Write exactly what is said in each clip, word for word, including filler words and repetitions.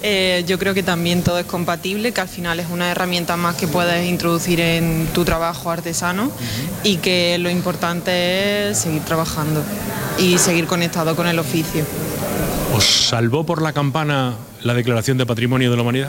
Eh, yo creo que también todo es compatible, que al final es una herramienta más que puedes introducir en tu trabajo artesano, uh-huh. y que lo importante es seguir trabajando y seguir conectado con el oficio. ¿Os salvó por la campana la Declaración de Patrimonio de la Humanidad?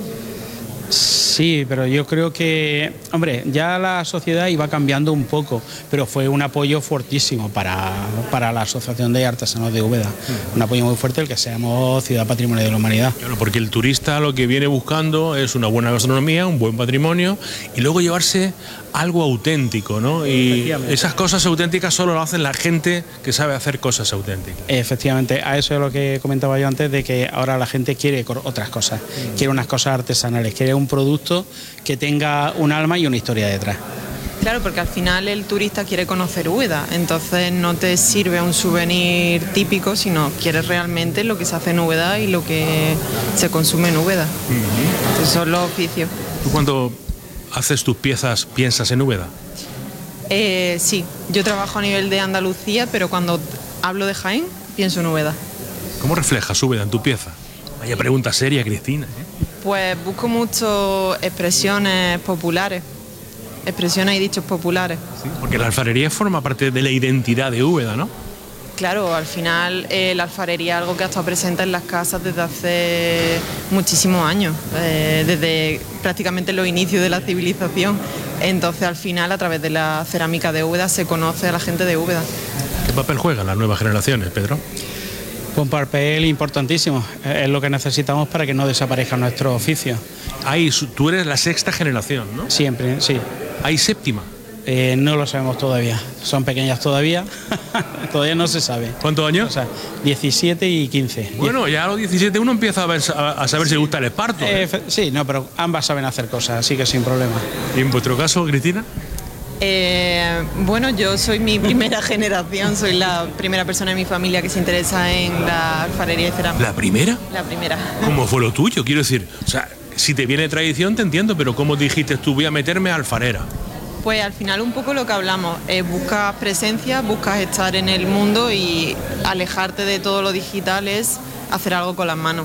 Sí, pero yo creo que, hombre, ya la sociedad iba cambiando un poco, pero fue un apoyo fuertísimo para, para la Asociación de Artesanos de Úbeda. Mm. Un apoyo muy fuerte el que seamos Ciudad Patrimonio de la Humanidad. Claro, porque el turista lo que viene buscando es una buena gastronomía, un buen patrimonio y luego llevarse algo auténtico, ¿no? Y esas cosas auténticas solo lo hacen la gente que sabe hacer cosas auténticas. Efectivamente, a eso es lo que comentaba yo antes, de que ahora la gente quiere otras cosas, mm. quiere unas cosas artesanales, quiere un producto que tenga un alma y una historia detrás. Claro, porque al final el turista quiere conocer Úbeda, entonces no te sirve un souvenir típico, sino quieres realmente lo que se hace en Úbeda y lo que se consume en Úbeda. Uh-huh. Esos son los oficios. ¿Tú cuando haces tus piezas piensas en Úbeda? Eh, sí, yo trabajo a nivel de Andalucía, pero cuando hablo de Jaén pienso en Úbeda. ¿Cómo reflejas Úbeda en tu pieza? Vaya pregunta seria, Cristina, ¿eh? Pues busco mucho expresiones populares, expresiones y dichos populares. Sí, porque la alfarería forma parte de la identidad de Úbeda, ¿no? Claro, al final eh, la alfarería es algo que ha estado presente en las casas desde hace muchísimos años, eh, desde prácticamente los inicios de la civilización. Entonces, al final, a través de la cerámica de Úbeda se conoce a la gente de Úbeda. ¿Qué papel juegan las nuevas generaciones, Pedro? Un papel importantísimo, es lo que necesitamos para que no desaparezca nuestro oficio. Ahí, tú eres la sexta generación, ¿no? Siempre, sí. ¿Hay séptima? Eh, no lo sabemos todavía, son pequeñas todavía, todavía no se sabe. ¿Cuántos años? O sea, diecisiete y quince. Bueno, ya a los diecisiete uno empieza a, ver, a, a saber si le gusta el esparto. Eh, ¿eh? Sí, no, pero ambas saben hacer cosas, así que sin problema. ¿Y en vuestro caso, Cristina? Eh, bueno, yo soy mi primera generación, soy la primera persona en mi familia que se interesa en la alfarería y cerámica. ¿La primera? La primera. ¿Cómo fue lo tuyo? Quiero decir, o sea, si te viene tradición te entiendo, pero ¿cómo dijiste tú voy a meterme a alfarera? Pues al final un poco lo que hablamos, eh, buscas presencia, buscas estar en el mundo y alejarte de todo lo digital es hacer algo con las manos.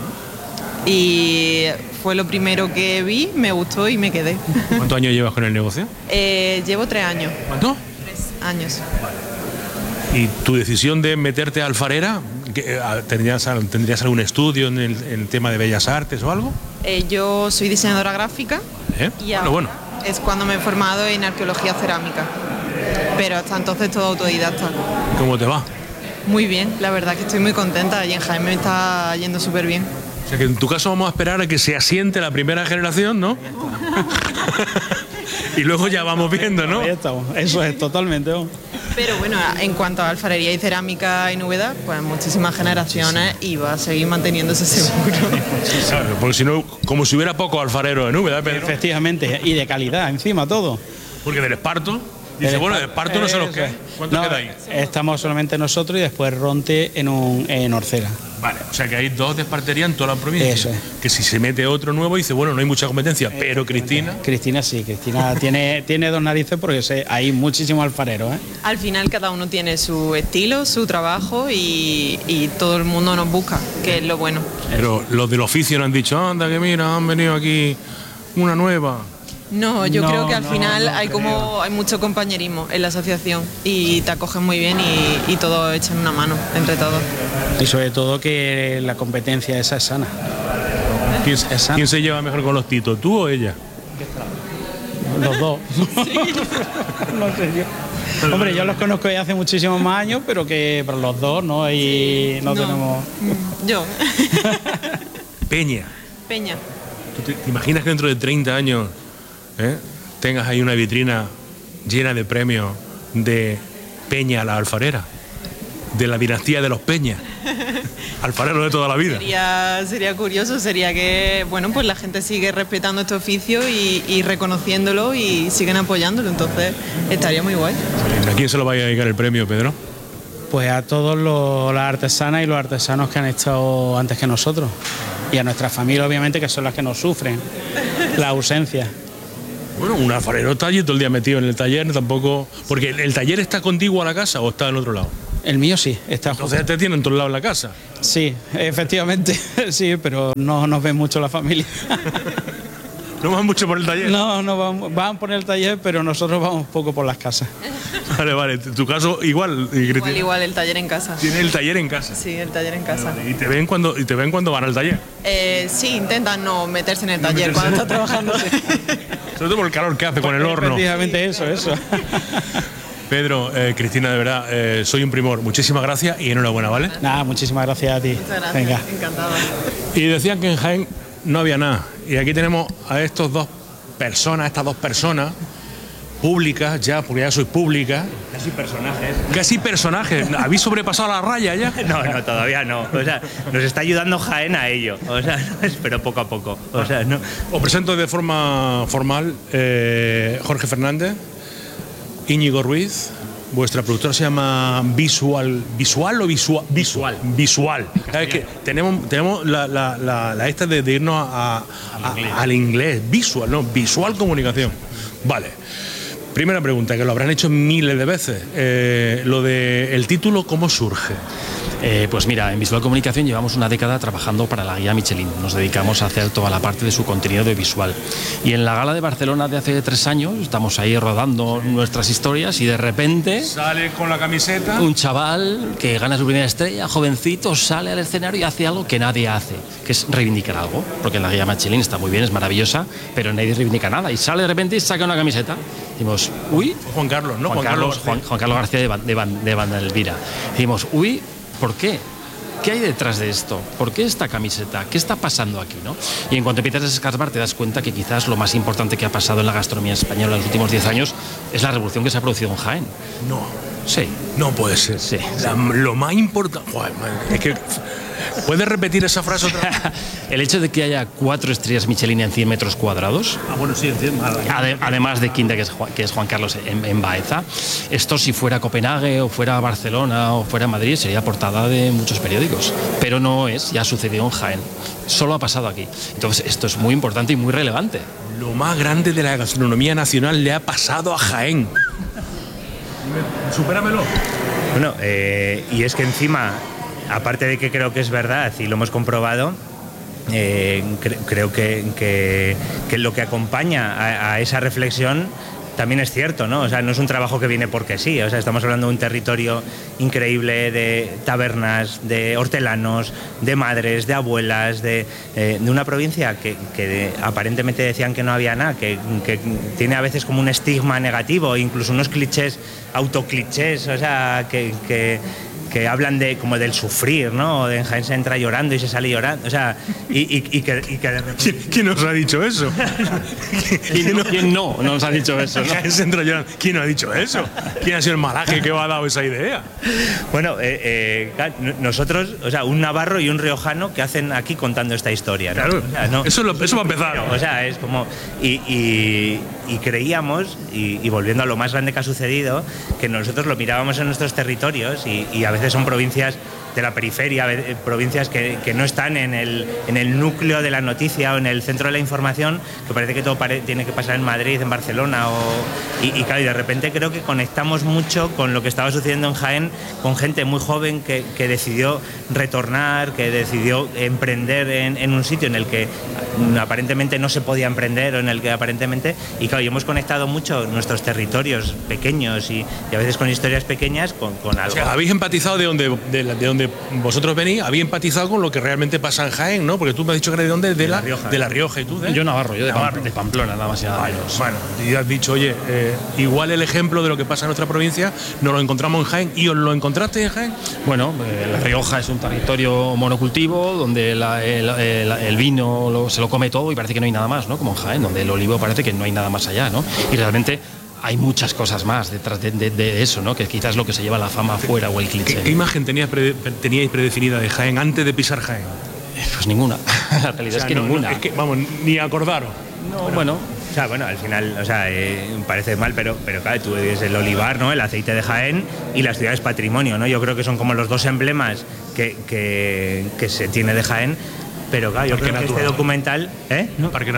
Y fue lo primero que vi, me gustó y me quedé. ¿Cuántos años llevas con el negocio? Eh, llevo tres años. ¿Cuánto? Tres años. ¿Y tu decisión de meterte a alfarera? ¿Tendrías, tendrías algún estudio en el, en el tema de bellas artes o algo? Eh, yo soy diseñadora gráfica. ¿Eh? Y bueno, bueno. Es cuando me he formado en arqueología cerámica. Pero hasta entonces todo autodidacta. ¿Cómo te va? Muy bien, la verdad que estoy muy contenta y en Jaén me está yendo súper bien. O sea que en tu caso vamos a esperar a que se asiente la primera generación, ¿no? Y luego ya vamos viendo, ¿no? Ahí estamos, eso es totalmente. ¿no? Pero bueno, en cuanto a alfarería y cerámica en Úbeda, pues muchísimas generaciones y va a seguir manteniéndose seguro. Claro, porque si no, como si hubiera poco alfarero en Úbeda, Pedro. Efectivamente, y de calidad encima todo. Porque del esparto, dice, bueno, del esparto no sé los que. ¿Cuánto no, queda ahí? Estamos solamente nosotros y después Ronte en, un, en Orcera. Vale, o sea que hay dos de espartería en toda la provincia. Eso es. Que si se mete otro nuevo dice, bueno, no hay mucha competencia, pero Cristina... Cristina sí, Cristina tiene, tiene dos narices porque sé, hay muchísimos alfareros, ¿eh? Al final cada uno tiene su estilo, su trabajo y, y todo el mundo nos busca, que es lo bueno. Pero los del oficio nos han dicho, anda que mira, han venido aquí una nueva... No, yo no, creo que al no, final no hay creo. como hay mucho compañerismo en la asociación y te acogen muy bien y, y todo echan una mano entre todos. Y sobre todo que la competencia esa es sana. ¿Quién, es sana. ¿Quién se lleva mejor con los titos, tú o ella? Los dos. Sí. No sé yo. Hombre, yo los conozco ya hace muchísimos más años, pero que para los dos no hay, no, no tenemos. Yo. Peña. Peña. ¿Tú te, te imaginas que dentro de treinta años ¿eh? tengas ahí una vitrina llena de premios de Peña la alfarera, de la dinastía de los Peña, alfareros de toda la vida? Sería, sería curioso, sería que bueno, pues la gente sigue respetando este oficio y, y reconociéndolo y siguen apoyándolo, entonces estaría muy guay. ¿A quién se lo va a dedicar el premio, Pedro? Pues a todos los, las artesanas y los artesanos que han estado antes que nosotros. Y a nuestra familia, obviamente, que son las que nos sufren la ausencia. Bueno, un alfarero está allí todo el día metido en el taller, tampoco... Porque el taller está contiguo a la casa o está en otro lado. El mío sí, está justo. O sea, te tienen en todos lados la casa. Sí, efectivamente, sí, pero no nos ve mucho la familia. ¿No van mucho por el taller? No, no van, van por el taller, pero nosotros vamos poco por las casas. Vale, vale. Tu caso igual, Igual, igual, el taller en casa. ¿Tiene el taller en casa? Sí, el taller en casa. ¿Y te ven cuando, y te ven cuando van al taller? Eh, sí, intentan no meterse en el taller cuando está trabajando. Sobre todo por el calor que hace con el horno. Efectivamente, eso, eso. Pedro, eh, Cristina, de verdad, eh, soy un primor. Muchísimas gracias y enhorabuena, ¿vale? Nada, muchísimas gracias a ti. Muchas gracias, Venga. encantada. Y decían que en Jaén no había nada. Y aquí tenemos a estos dos personas, estas dos personas públicas ya, porque ya sois públicas. Casi personajes. Casi personajes. ¿Habéis sobrepasado la raya ya? No, no, todavía no. O sea, nos está ayudando Jaén a ello. O sea, pero poco a poco. O sea, no. Os presento de forma formal eh, Jorge Fernández, Íñigo Ruiz. Vuestra productora se llama Visual. ¿Visual o visual? Visual. Visual. ¿Sabes qué? Tenemos, tenemos la, la, la, la esta de, de irnos a, a, al, inglés. A, al inglés. Visual, no, visual comunicación. Vale. Primera pregunta, que lo habrán hecho miles de veces. Eh, lo de el título, ¿cómo surge? Eh, pues mira, en Visual Comunicación llevamos una década trabajando para la guía Michelin. Nos dedicamos a hacer toda la parte de su contenido audiovisual. Y en la gala de Barcelona de hace tres años estamos ahí rodando nuestras historias y de repente Sale con la camiseta. un chaval que gana su primera estrella, jovencito, sale al escenario y hace algo que nadie hace, que es reivindicar algo. Porque la guía Michelin está muy bien, es maravillosa, pero nadie reivindica nada. Y sale de repente y saca una camiseta. Decimos, uy... Juan Carlos, ¿no? Juan, Juan Carlos, Carlos Juan, Juan Carlos García de, Ban- de, Ban- de Banda Elvira. Decimos, uy, ¿por qué? ¿Qué hay detrás de esto? ¿Por qué esta camiseta? ¿Qué está pasando aquí, no? Y en cuanto empiezas a escarbar te das cuenta que quizás lo más importante que ha pasado en la gastronomía española en los últimos diez años es la revolución que se ha producido en Jaén. No, Sí. no puede ser. Sí, La- lo más importante. Joder, madre, es que. ¿Puedes repetir esa frase otra vez? El hecho de que haya cuatro estrellas Michelin en cien metros cuadrados, Ah, bueno, sí, entiendo. Ade- además de Quinta, que es Juan, que es Juan Carlos en, en Baeza, esto si fuera Copenhague o fuera Barcelona o fuera Madrid sería portada de muchos periódicos, pero no es, ya ha sucedido en Jaén, solo ha pasado aquí. Entonces esto es muy importante y muy relevante. Lo más grande de la gastronomía nacional le ha pasado a Jaén. Supéramelo. Bueno, eh, y es que encima, aparte de que creo que es verdad y lo hemos comprobado, eh, cre- creo que, que- que lo que acompaña a, a esa reflexión también es cierto, ¿no? O sea, no es un trabajo que viene porque sí. O sea, estamos hablando de un territorio increíble de tabernas, de hortelanos, de madres, de abuelas, de, eh, de una provincia que, que de- aparentemente decían que no había nada, que, que tiene a veces como un estigma negativo, incluso unos clichés, autoclichés, o sea, que... que que hablan de como del sufrir, ¿no? De en Jaén se entra llorando y se sale llorando, o sea, y, y, y que, y que de repente... ¿Quién, quién os ha dicho eso? ¿Quién no, quién no nos ha dicho eso? ¿no? Jaén se entra llorando. ¿Quién ha dicho eso? ¿Quién ha sido el malaje que os ha dado esa idea? Bueno, eh, eh, claro, n- nosotros, o sea, un navarro y un riojano que hacen aquí contando esta historia, ¿no? Claro, O sea, no- eso, lo- eso va a empezar. O sea, es como... Y, y- y creíamos, y, y volviendo a lo más grande que ha sucedido, que nosotros lo mirábamos en nuestros territorios y, y a veces son provincias de la periferia, a ve- provincias que, que no están en el, en el núcleo de la noticia o en el centro de la información, que parece que todo pare- tiene que pasar en Madrid, en Barcelona, o, y, y claro, y de repente creo que conectamos mucho con lo que estaba sucediendo en Jaén, con gente muy joven que, que decidió retornar, que decidió emprender en, en un sitio en el que mm, aparentemente no se podía emprender, o en el que aparentemente, y claro, y hemos conectado mucho nuestros territorios pequeños y, y a veces con historias pequeñas con, con O algo. sea, habéis empatizado de donde, de, la- de donde vosotros venís, habéis empatizado con lo que realmente pasa en Jaén, ¿no? Porque tú me has dicho que eres de dónde, de, la, La Rioja. de la Rioja, y tú de Yo Navarro, yo de, Navarro. Pam- de Pamplona, nada más y nada Vale, menos. bueno, y has dicho, oye, eh, igual el ejemplo de lo que pasa en nuestra provincia nos lo encontramos en Jaén, y os lo encontraste en Jaén. Bueno, eh, La Rioja es un territorio monocultivo donde la- el, el- el vino lo- se lo come todo y parece que no hay nada más, ¿no? Como en Jaén, donde el olivo parece que no hay nada más allá, ¿no? Y realmente hay muchas cosas más detrás de, de- de eso, ¿no? Que quizás es lo que se lleva la fama afuera o el ¿Qué, cliché. qué imagen tenías pre- teníais predefinida de Jaén antes de pisar Jaén? Pues ninguna. La realidad O sea, es que no- no- ninguna. es que, vamos, ni acordaros. No, bueno, O sea, bueno, al final, o sea, eh, parece mal, pero, pero claro, tú ves el olivar, ¿no? El aceite de Jaén y las ciudades patrimonio, ¿no? Yo creo que son como los dos emblemas que, que, que se tiene de Jaén, pero claro, yo Parque creo que natural. este documental... ¿Eh? No. Parque Natural.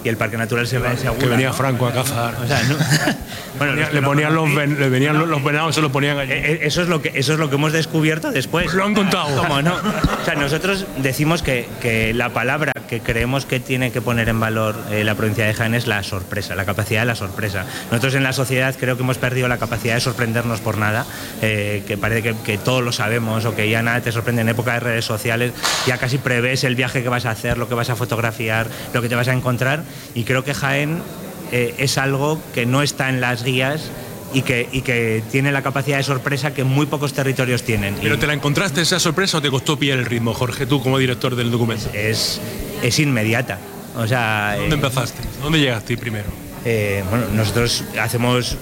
y el Parque Natural Sierra de Segura. Que venía ¿no? Franco a cazar. O sea, no, bueno, le ponían los, ven, le venían los, los venados, se los ponían allí. Eso es lo que eso es lo que hemos descubierto después. Pues lo han contado. ¿Cómo no? O sea, nosotros decimos que, que la palabra que creemos que tiene que poner en valor eh, la provincia de Jaén es la sorpresa, la capacidad de la sorpresa. Nosotros en la sociedad creo que hemos perdido la capacidad de sorprendernos por nada, eh, que parece que, que todos lo sabemos o que ya nada te sorprende. En época de redes sociales ya casi prevés el viaje que vas a hacer, lo que vas a fotografiar, lo que te vas a encontrar, y creo que Jaén eh, es algo que no está en las guías y que, y que tiene la capacidad de sorpresa que muy pocos territorios tienen. ¿Pero te la encontraste esa sorpresa o te costó pillar el ritmo, Jorge, tú como director del documento? Es, es inmediata. O sea, ¿Dónde eh, empezaste? ¿Dónde llegaste primero? Eh, bueno, nosotros hacemos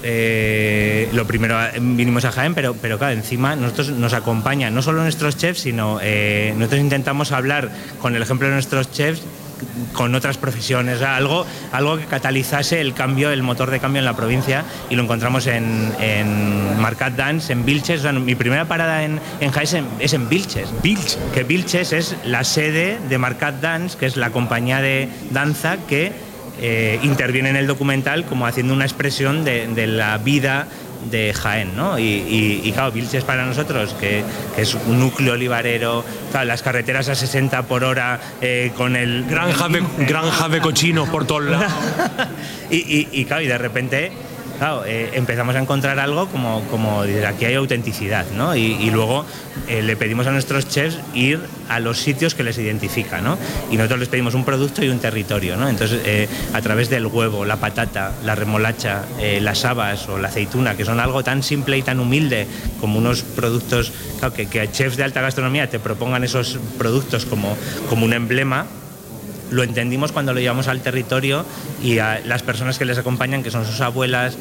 eh, lo primero vinimos a Jaén, pero, pero claro, encima nosotros nos acompañan no solo nuestros chefs, sino eh, nosotros intentamos hablar con el ejemplo de nuestros chefs con otras profesiones, o sea, algo, algo que catalizase el cambio, el motor de cambio en la provincia, y lo encontramos en, en Marcat Dance, en Vilches. O sea, mi primera parada en, en Jaén es en, es en Vilches. Vilches. Que Vilches es la sede de Marcat Dance, que es la compañía de danza que eh, interviene en el documental como haciendo una expresión de, de la vida de Jaén, ¿no? Y, y, y claro, Vilches para nosotros, que, que es un núcleo olivarero, claro, las carreteras a sesenta por hora, eh, con el... Granjas de, granja de cochinos por todos lados. y, y, y claro, y de repente... Claro, eh, empezamos a encontrar algo como, como aquí hay autenticidad, ¿no? Y, y luego eh, le pedimos a nuestros chefs ir a los sitios que les identifica, ¿no? Y nosotros les pedimos un producto y un territorio, ¿no? Entonces, eh, a través del huevo, la patata, la remolacha, eh, las habas o la aceituna, que son algo tan simple y tan humilde como unos productos, claro, que, que chefs de alta gastronomía te propongan esos productos como, como un emblema. Lo entendimos cuando lo llevamos al territorio, y a las personas que les acompañan, que son sus abuelas,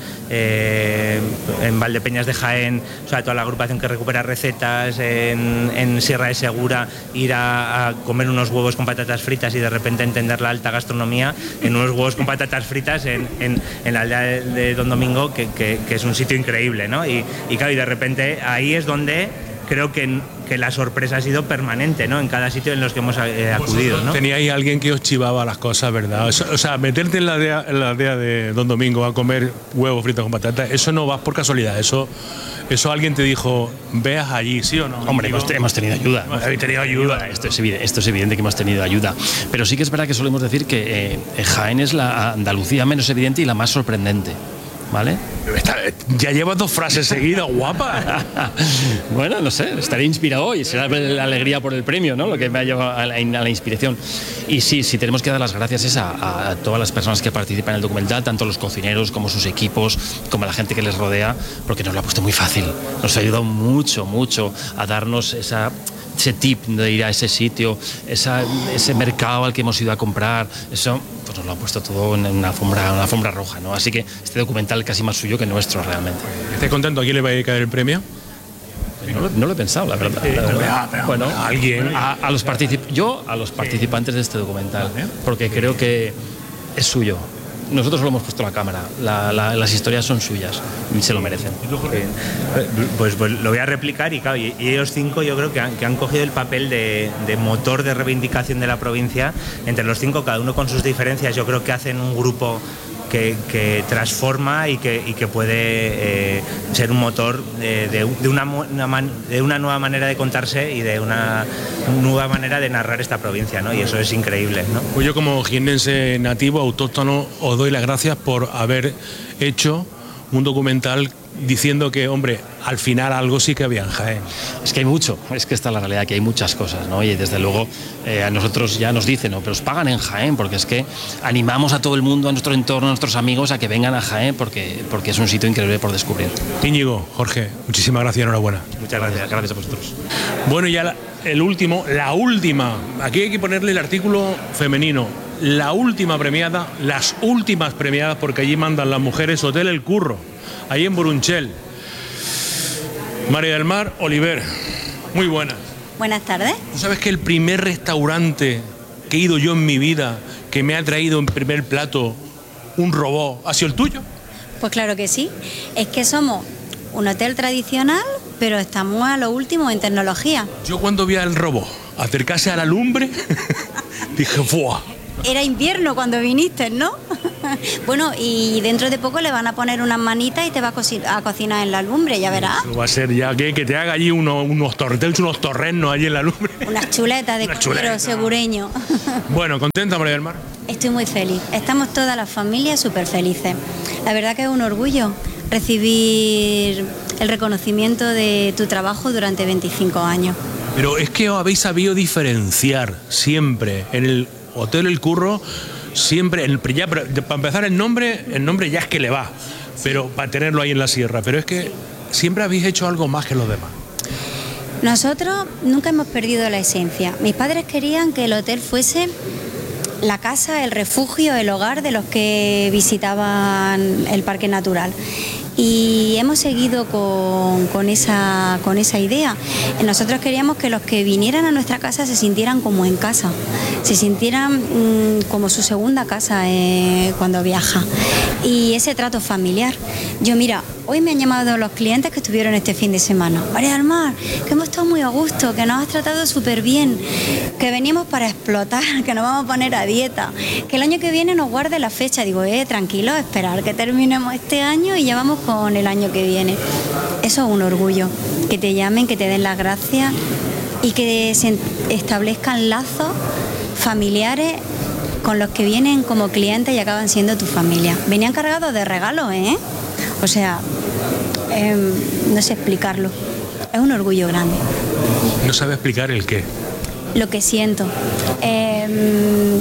eh, en Valdepeñas de Jaén, o sea, toda la agrupación que recupera recetas, en, en Sierra de Segura, ir a, a comer unos huevos con patatas fritas y de repente entender la alta gastronomía en unos huevos con patatas fritas en, en, en la aldea de, de Don Domingo, que, que, que es un sitio increíble, ¿no? Y, y claro, y de repente ahí es donde creo que, que la sorpresa ha sido permanente, ¿no? En cada sitio en los que hemos eh, acudido, ¿no? Tenía ahí alguien que os chivaba las cosas, ¿verdad? O sea, o sea meterte en la, aldea, en la aldea de Don Domingo a comer huevos fritos con patatas, eso no va por casualidad, eso, eso alguien te dijo, veas allí, ¿sí o no? Hombre, hemos, hemos tenido ayuda. Habéis tenido ayuda. Esto es, evidente, esto es evidente que hemos tenido ayuda. Pero sí que es verdad que solemos decir que eh, Jaén es la Andalucía menos evidente y la más sorprendente. ¿Vale? Ya llevas dos frases seguidas, guapa. Bueno, no sé, estaré inspirado hoy. Será la alegría por el premio, ¿no? Lo que me ha llevado a la, a la inspiración. Y sí, sí, tenemos que dar las gracias es a, a todas las personas que participan en el documental, tanto los cocineros como sus equipos, como la gente que les rodea, porque nos lo ha puesto muy fácil. Nos ha ayudado mucho, mucho a darnos esa... ese tip de ir a ese sitio, esa, ese mercado al que hemos ido a comprar, eso pues nos lo ha puesto todo en una alfombra, una alfombra roja, ¿no? Así que este documental casi más suyo que nuestro realmente. ¿Estás contento? ¿A quién le va a caer el premio? No, no lo he pensado, la verdad. La verdad. Bueno, a alguien. A, a los particip yo a los participantes de este documental, porque creo que es suyo. Nosotros lo hemos puesto a la cámara, la, la, las historias son suyas y se lo merecen. Pues, pues lo voy a replicar y, claro, y ellos cinco yo creo que han, que han cogido el papel de, de motor de reivindicación de la provincia. Entre los cinco, cada uno con sus diferencias, yo creo que hacen un grupo que, que transforma y que, y que puede eh, ser un motor de, de, de, una, una man, de una nueva manera de contarse y de una nueva manera de narrar esta provincia, ¿no? Y eso es increíble, ¿no? Pues yo, como jiennense nativo, autóctono, os doy las gracias por haber hecho un documental diciendo que, hombre, al final algo sí que había en Jaén. Es que hay mucho, es que está la realidad, que hay muchas cosas, ¿no? Y desde luego eh, a nosotros ya nos dicen, ¿no? Pero os pagan en Jaén, porque es que animamos a todo el mundo, a nuestro entorno, a nuestros amigos a que vengan a Jaén, porque, porque es un sitio increíble por descubrir. Íñigo, Jorge, muchísimas gracias y enhorabuena. Muchas gracias. Gracias a vosotros. Bueno, ya la, el último, la última, aquí hay que ponerle el artículo femenino, la última premiada, las últimas premiadas, porque allí mandan las mujeres, Hotel El Curro, ahí en Burunchel. María del Mar Oliver, muy buenas. Buenas tardes. ¿Tú sabes que el primer restaurante que he ido yo en mi vida, que me ha traído en primer plato un robot, ha sido el tuyo? Pues claro que sí. Es que somos un hotel tradicional, pero estamos a lo último en tecnología. Yo cuando vi al robot acercarse a la lumbre, dije, ¡buah! Era invierno cuando viniste, ¿no? Bueno, y dentro de poco le van a poner unas manitas y te va a, co- a cocinar en la lumbre, ya verás. Va a ser ya que, que te haga allí uno, unos torteos, unos torrenos allí en la lumbre. Unas chuletas de Unas cordero chuletas. segureño. Bueno, ¿contenta, María del Mar? Estoy muy feliz. Estamos todas las familias súper felices. La verdad que es un orgullo recibir el reconocimiento de tu trabajo durante veinticinco años. Pero es que os habéis sabido diferenciar siempre en el Hotel El Curro, siempre, en el- ya, pero para empezar el nombre, el nombre ya es que le va, pero para tenerlo ahí en la sierra, pero es que siempre habéis hecho algo más que los demás. Nosotros nunca hemos perdido la esencia. Mis padres querían que el hotel fuese la casa, el refugio, el hogar de los que visitaban el parque natural. Y hemos seguido con, con esa, con esa idea. Nosotros queríamos que los que vinieran a nuestra casa se sintieran como en casa, se sintieran mmm, como su segunda casa eh, cuando viaja. Y ese trato familiar. Yo, mira, hoy me han llamado los clientes que estuvieron este fin de semana. María del Mar, que hemos estado muy a gusto, que nos has tratado súper bien, que venimos para explotar, que nos vamos a poner a dieta, que el año que viene nos guarde la fecha. Digo, eh, tranquilo, esperar que terminemos este año y ya vamos con el año que viene. Eso es un orgullo, que te llamen, que te den las gracias y que se establezcan lazos familiares con los que vienen como clientes y acaban siendo tu familia. Venían cargados de regalos, ¿eh? O sea, eh, no sé explicarlo. Es un orgullo grande. No sabe explicar el qué. Lo que siento. Eh,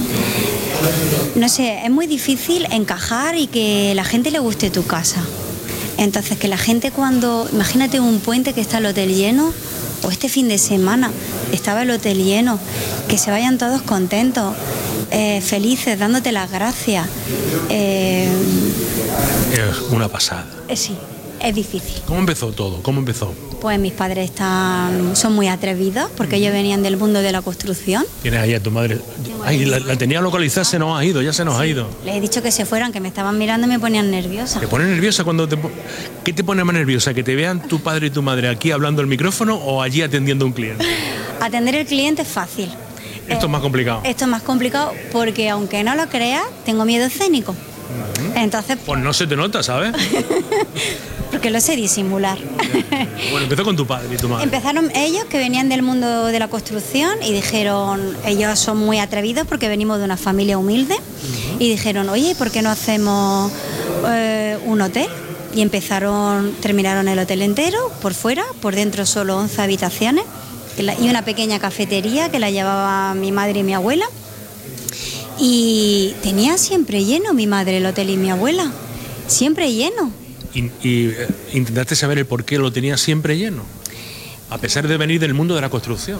no sé, es muy difícil encajar y que la gente le guste tu casa. Entonces, que la gente cuando... Imagínate un puente que está el hotel lleno, o este fin de semana estaba el hotel lleno, que se vayan todos contentos, eh, felices, dándote las gracias. Eh, Es una pasada. eh, sí, es difícil. ¿Cómo empezó todo? ¿Cómo empezó? Pues mis padres están, son muy atrevidos porque ellos venían del mundo de la construcción. Tienes ahí a tu madre. Ay, la, la tenía localizada, se nos ha ido, ya se nos ha ido. Les he dicho que se fueran, que me estaban mirando y me ponían nerviosa. ¿Te pone nerviosa cuando te... po- ¿Qué te pone más nerviosa? ¿Que te vean tu padre y tu madre aquí hablando al micrófono o allí atendiendo a un cliente? Atender al cliente es fácil. Esto es más complicado. Esto es más complicado porque, aunque no lo creas, tengo miedo escénico. Entonces, Pues no se te nota, ¿sabes? porque lo sé disimular. Bueno, empezó con tu padre y tu madre. Empezaron ellos, que venían del mundo de la construcción, y dijeron, ellos son muy atrevidos porque venimos de una familia humilde, y dijeron, oye, ¿por qué no hacemos eh, un hotel? Y empezaron, terminaron el hotel entero, por fuera, por dentro solo once habitaciones, que la- y una pequeña cafetería que la llevaba mi madre y mi abuela. Y tenía siempre lleno mi madre el hotel y mi abuela, siempre lleno. Y, y, eh, intentaste saber el por qué lo tenía siempre lleno, a pesar de venir del mundo de la construcción.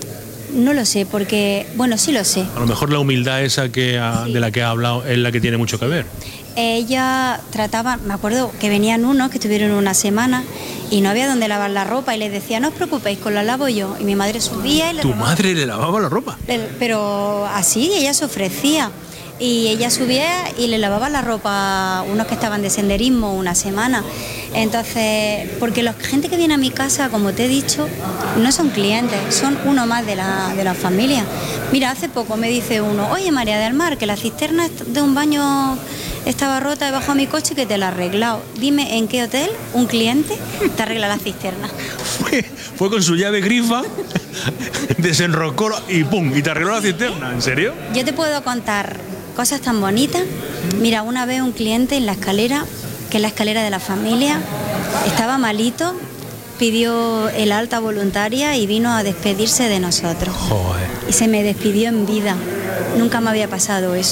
No lo sé, porque, bueno, sí lo sé. A lo mejor la humildad esa que ha- de la que ha hablado es la que tiene mucho que ver. Ella trataba, me acuerdo que venían unos que estuvieron una semana y no había donde lavar la ropa y les decía, no os preocupéis, con la lavo yo. Y mi madre subía y le Tu lavaba. madre le lavaba la ropa. Le- Pero así, ella se ofrecía. Y ella subía y le lavaba la ropa a unos que estaban de senderismo una semana. Entonces, porque la gente que viene a mi casa, como te he dicho, no son clientes, son uno más de la, de la familia. Mira, hace poco me dice uno, oye María del Mar, que la cisterna de un baño estaba rota debajo de mi coche y que te la he arreglado. Dime en qué hotel un cliente te arregla la cisterna. Fue, fue con su llave grifa, desenroscó y pum, y te arregló la cisterna. ¿En serio? Yo te puedo contar cosas tan bonitas. Mira, una vez un cliente en la escalera, que es la escalera de la familia, estaba malito, pidió el alta voluntaria y vino a despedirse de nosotros. Joder. Y se me despidió en vida. Nunca me había pasado eso.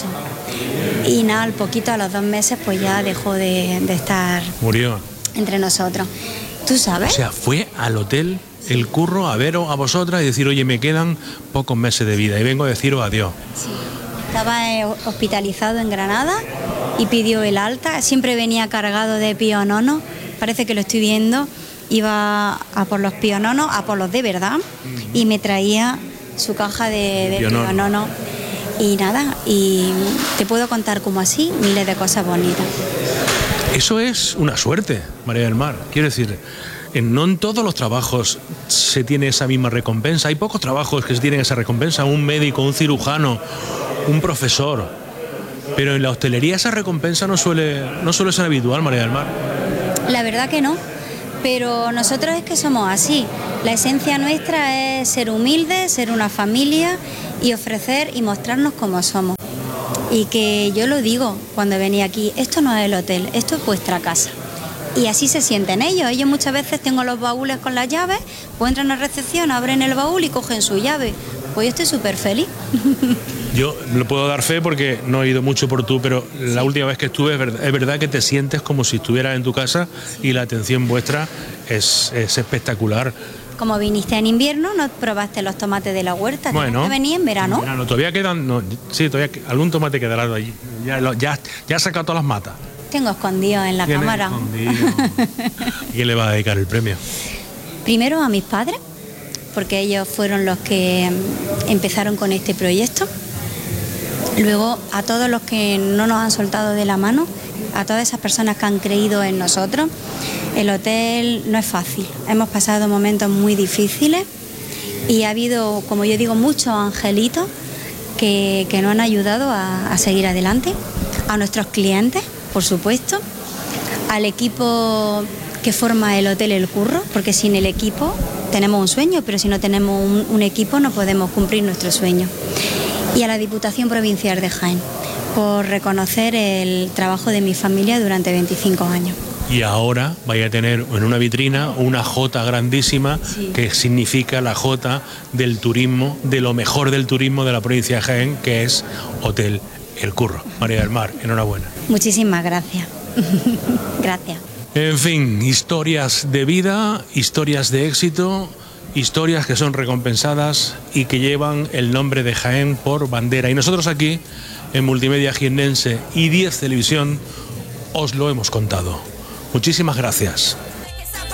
Y nada, al poquito, a los dos meses, pues ya dejó de, de estar Murió. entre nosotros. ¿Tú O sabes? sea, fue al hotel El Curro a veros a vosotras y decir, oye, me quedan pocos meses de vida y vengo a deciros adiós. Estaba eh, hospitalizado en Granada y pidió el alta. Siempre venía cargado de pionono. Parece que lo estoy viendo. Iba a por los piononos, a por los de verdad, y me traía su caja de, de Pionono. pionono. Y nada, y te puedo contar como así miles de cosas bonitas. Eso es una suerte, María del Mar. Quiero decir, en- no en todos los trabajos se tiene esa misma recompensa. Hay pocos trabajos que se tienen esa recompensa. Un médico, un cirujano, un profesor. Pero en la hostelería esa recompensa no suele, no suele ser habitual, María del Mar. La verdad que no, pero nosotros es que somos así. La esencia nuestra es ser humildes, ser una familia y ofrecer y mostrarnos como somos. Y que yo lo digo cuando venía aquí, esto no es el hotel, esto es vuestra casa. Y así se sienten ellos. Ellos muchas veces tengo los baúles con las llaves, pues entran a recepción, abren el baúl y cogen su llave. Pues yo estoy súper feliz. Yo lo puedo dar fe porque no he ido mucho por tú, pero la última vez que estuve es verdad, es verdad que te sientes como si estuvieras en tu casa y la atención vuestra es, es espectacular. Como viniste en invierno, no probaste los tomates de la huerta. Bueno, que venía en verano. En verano todavía quedan, no, sí, todavía algún tomate quedará de allí. Ya, lo, ya, ya has sacado todas las matas. Tengo escondido en la cámara. ¿A quién le va a dedicar el premio? Primero a mis padres, porque ellos fueron los que empezaron con este proyecto. Luego a todos los que no nos han soltado de la mano, a todas esas personas que han creído en nosotros. El hotel no es fácil, hemos pasado momentos muy difíciles y ha habido, como yo digo, muchos angelitos que, que nos han ayudado a, a seguir adelante. A nuestros clientes, por supuesto, al equipo que forma el Hotel El Curro, porque sin el equipo tenemos un sueño, pero si no tenemos un, un equipo no podemos cumplir nuestro sueño. Y a la Diputación Provincial de Jaén, por reconocer el trabajo de mi familia durante veinticinco años. Y ahora vaya a tener en una vitrina una jota grandísima, sí, que significa la jota del turismo, de lo mejor del turismo de la provincia de Jaén, que es Hotel El Curro. María del Mar, enhorabuena. Muchísimas gracias. Gracias. En fin, historias de vida, historias de éxito, historias que son recompensadas y que llevan el nombre de Jaén por bandera. Y nosotros aquí, en Multimedia Jiennense y diez Televisión, os lo hemos contado. Muchísimas gracias.